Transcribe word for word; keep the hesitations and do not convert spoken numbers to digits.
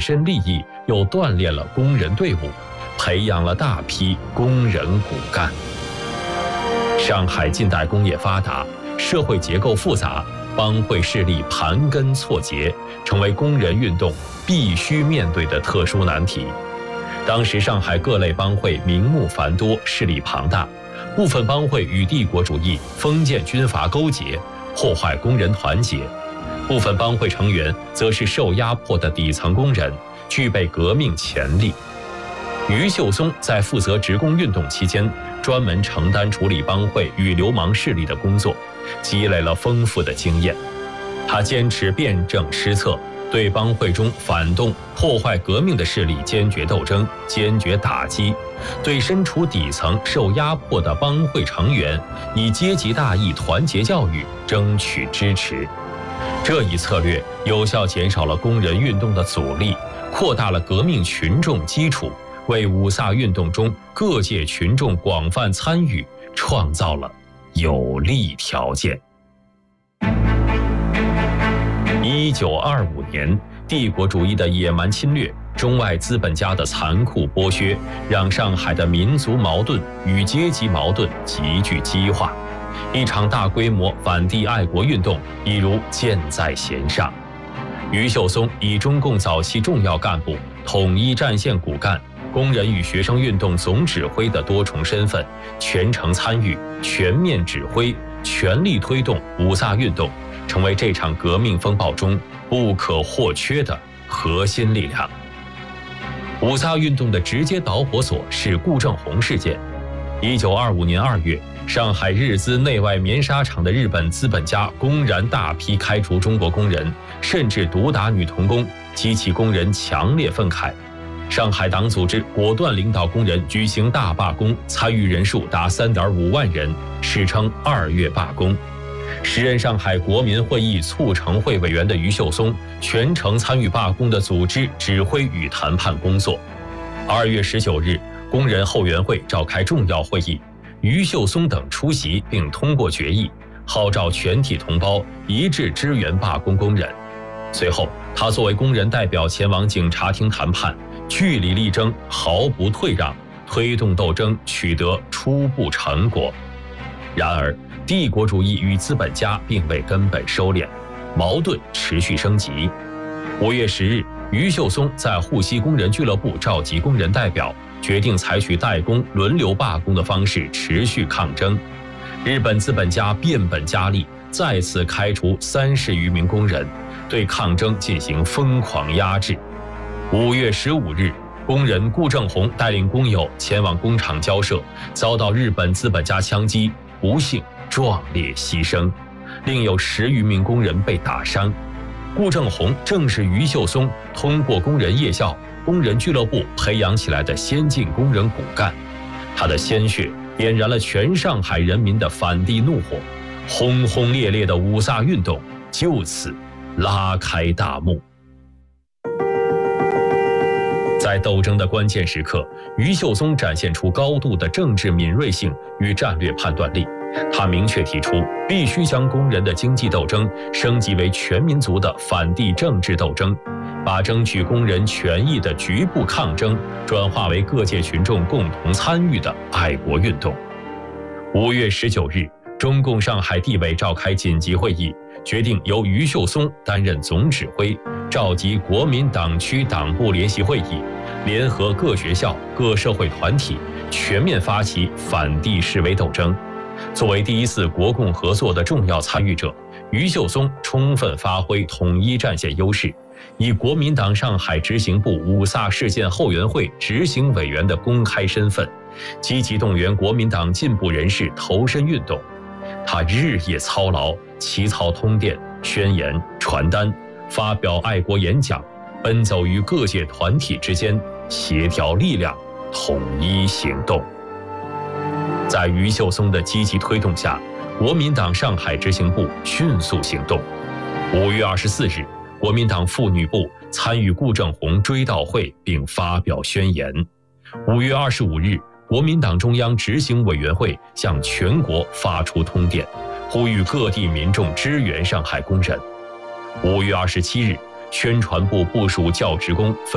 身利益，又锻炼了工人队伍，培养了大批工人骨干。上海近代工业发达，社会结构复杂，帮会势力盘根错节，成为工人运动必须面对的特殊难题。当时上海各类帮会名目繁多，势力庞大，部分帮会与帝国主义、封建军阀勾结，破坏工人团结；部分帮会成员则是受压迫的底层工人，具备革命潜力。余秀松在负责职工运动期间，专门承担处理帮会与流氓势力的工作，积累了丰富的经验。他坚持辩证施策，对帮会中反动、破坏革命的势力坚决斗争、坚决打击，对身处底层、受压迫的帮会成员，以阶级大义团结教育争取支持。这一策略有效减少了工人运动的阻力，扩大了革命群众基础，为五卅运动中各界群众广泛参与创造了有利条件。一九二五年，帝国主义的野蛮侵略、中外资本家的残酷剥削，让上海的民族矛盾与阶级矛盾急剧激化，一场大规模反帝爱国运动已如箭在弦上。余秀松以中共早期重要干部、统一战线骨干、工人与学生运动总指挥的多重身份，全程参与、全面指挥、全力推动五卅运动，成为这场革命风暴中不可或缺的核心力量。五卅运动的直接导火索是顾正红事件。一九二五年二月，上海日资内外棉纱厂的日本资本家公然大批开除中国工人，甚至毒打女童工，激起工人强烈愤慨。上海党组织果断领导工人举行大罢工，参与人数达 三点五万人，史称二月罢工。时任上海国民会议促成会委员的余秀松全程参与罢工的组织、指挥与谈判工作。二月十九日，工人后援会召开重要会议，余秀松等出席并通过决议，号召全体同胞一致支援罢工工人。随后，他作为工人代表前往警察厅谈判，据理力争，毫不退让，推动斗争取得初步成果。然而，帝国主义与资本家并未根本收敛，矛盾持续升级。五月十日，余秀松在沪西工人俱乐部召集工人代表，决定采取代工、轮流罢工的方式持续抗争。日本资本家变本加厉，再次开除三十余名工人，对抗争进行疯狂压制。五月十五日，工人顾正红带领工友前往工厂交涉，遭到日本资本家枪击，不幸壮烈牺牲，另有十余名工人被打伤。顾正红正是余秀松通过工人夜校、工人俱乐部培养起来的先进工人骨干，他的鲜血点燃了全上海人民的反帝怒火，轰轰烈烈的五卅运动就此拉开大幕。在斗争的关键时刻，余秀松展现出高度的政治敏锐性与战略判断力。他明确提出，必须将工人的经济斗争升级为全民族的反帝政治斗争，把争取工人权益的局部抗争转化为各界群众共同参与的爱国运动。五月十九日，中共上海地委召开紧急会议，决定由余秀松担任总指挥，召集国民党区党部联席会议，联合各学校、各社会团体，全面发起反帝示威斗争。作为第一次国共合作的重要参与者，余秀松充分发挥统一战线优势，以国民党上海执行部五卅事件后援会执行委员的公开身份，积极动员国民党进步人士投身运动。他日夜操劳，起草通电、宣言、传单，发表爱国演讲，奔走于各界团体之间，协调力量，统一行动。在余秀松的积极推动下，国民党上海执行部迅速行动。五月二十四日，国民党妇女部参与顾正红追悼会并发表宣言。五月二十五日，国民党中央执行委员会向全国发出通电，呼吁各地民众支援上海工人。五月二十七日，宣传部部属教职工分